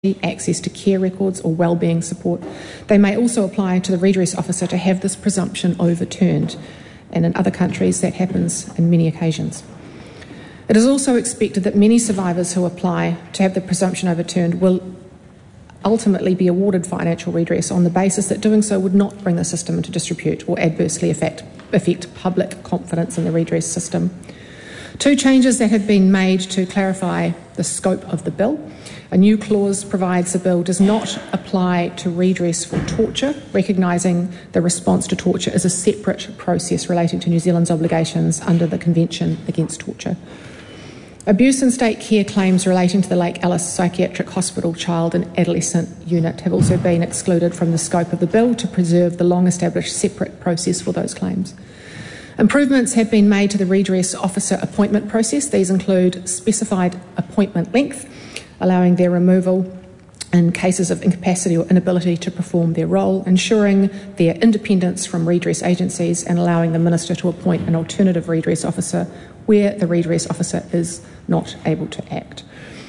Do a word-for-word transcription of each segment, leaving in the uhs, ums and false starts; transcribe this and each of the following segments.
access to care records or wellbeing support. They may also apply to the redress officer to have this presumption overturned, and in other countries that happens in many occasions. It is also expected that many survivors who apply to have the presumption overturned will ultimately be awarded financial redress on the basis that doing so would not bring the system into disrepute or adversely affect, affect public confidence in the redress system. Two changes that have been made to clarify the scope of the bill. A new clause provides the bill does not apply to redress for torture, recognising the response to torture as a separate process relating to New Zealand's obligations under the Convention Against Torture. Abuse and state care claims relating to the Lake Alice Psychiatric Hospital Child and Adolescent Unit have also been excluded from the scope of the bill to preserve the long-established separate process for those claims. Improvements have been made to the redress officer appointment process. These include specified appointment length, allowing their removal in cases of incapacity or inability to perform their role, ensuring their independence from redress agencies, and allowing the Minister to appoint an alternative redress officer where the redress officer is not able to act.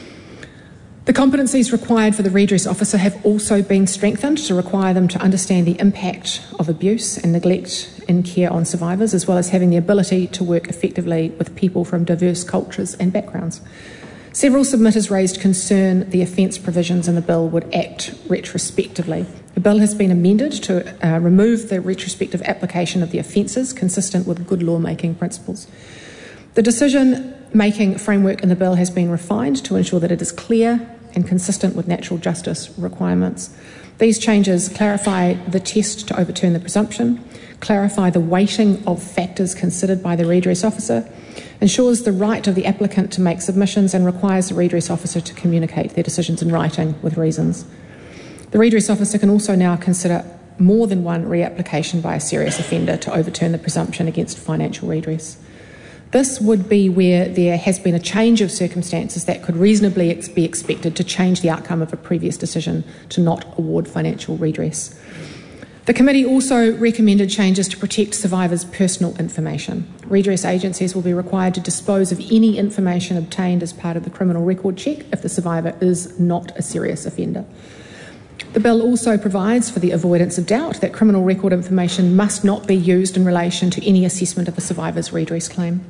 The competencies required for the redress officer have also been strengthened to require them to understand the impact of abuse and neglect in care on survivors, as well as having the ability to work effectively with people from diverse cultures and backgrounds. Several submitters raised concern the offence provisions in the bill would act retrospectively. The bill has been amended to uh, remove the retrospective application of the offences, consistent with good lawmaking principles. The decision-making framework in the bill has been refined to ensure that it is clear and consistent with natural justice requirements. These changes clarify the test to overturn the presumption, clarify the weighting of factors considered by the redress officer, ensures the right of the applicant to make submissions, and requires the redress officer to communicate their decisions in writing with reasons. The redress officer can also now consider more than one reapplication by a serious offender to overturn the presumption against financial redress. This would be where there has been a change of circumstances that could reasonably ex- be expected to change the outcome of a previous decision to not award financial redress. The committee also recommended changes to protect survivors' personal information. Redress agencies will be required to dispose of any information obtained as part of the criminal record check if the survivor is not a serious offender. The bill also provides for the avoidance of doubt that criminal record information must not be used in relation to any assessment of a survivor's redress claim.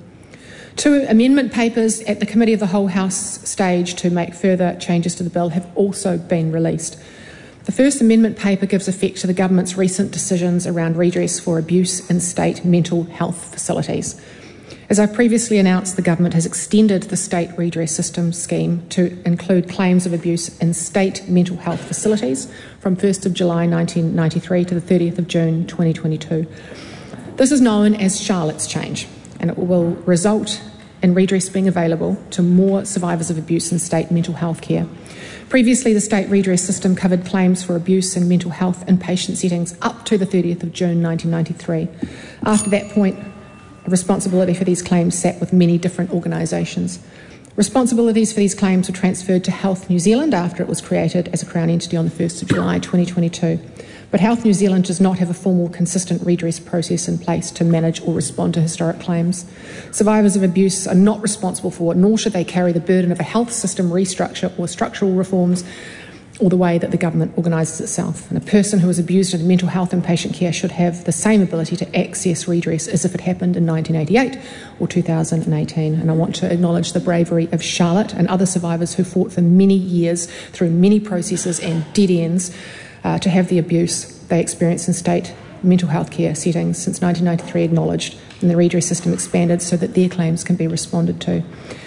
Two amendment papers at the Committee of the Whole House stage to make further changes to the bill have also been released. The first amendment paper gives effect to the government's recent decisions around redress for abuse in state mental health facilities. As I previously announced, the government has extended the state redress system scheme to include claims of abuse in state mental health facilities from first of July nineteen ninety-three to the thirtieth of June twenty twenty-two. This is known as Charlotte's Change, and it will result in redress being available to more survivors of abuse in state mental health care. Previously, the state redress system covered claims for abuse in mental health inpatient settings up to the thirtieth of June nineteen ninety-three. After that point, responsibility for these claims sat with many different organisations. Responsibilities for these claims were transferred to Health New Zealand after it was created as a Crown entity on the first of July twenty twenty-two. But Health New Zealand does not have a formal, consistent redress process in place to manage or respond to historic claims. Survivors of abuse are not responsible for, nor should they carry the burden of a health system restructure or structural reforms or the way that the government organises itself. And a person who is abused in mental health and patient care should have the same ability to access redress as if it happened in nineteen eighty-eight or two thousand eighteen. And I want to acknowledge the bravery of Charlotte and other survivors who fought for many years through many processes and dead ends uh, to have the abuse they experienced in state mental health care settings since nineteen ninety-three acknowledged, and the redress system expanded so that their claims can be responded to.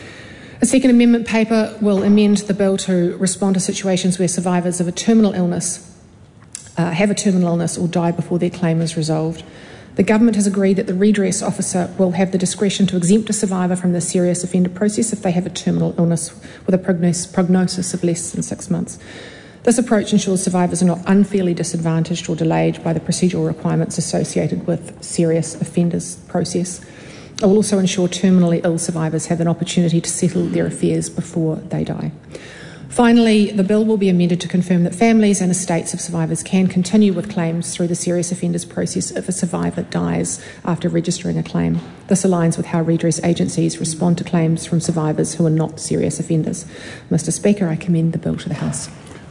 A second amendment paper will amend the bill to respond to situations where survivors of a terminal illness uh, have a terminal illness or die before their claim is resolved. The government has agreed that the redress officer will have the discretion to exempt a survivor from the serious offender process if they have a terminal illness with a prognos- prognosis of less than six months. This approach ensures survivors are not unfairly disadvantaged or delayed by the procedural requirements associated with serious offenders process. It will also ensure terminally ill survivors have an opportunity to settle their affairs before they die. Finally, the bill will be amended to confirm that families and estates of survivors can continue with claims through the serious offenders process if a survivor dies after registering a claim. This aligns with how redress agencies respond to claims from survivors who are not serious offenders. Mister Speaker, I commend the bill to the House.